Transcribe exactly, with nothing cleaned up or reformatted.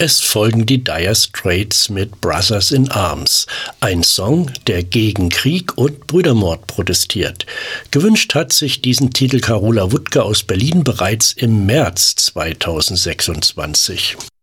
Es folgen die Dire Straits mit Brothers in Arms, ein Song, der gegen Krieg und Brüdermord protestiert. Gewünscht hat sich diesen Titel Carola Wuttke aus Berlin bereits im März zweitausendsechsundzwanzig.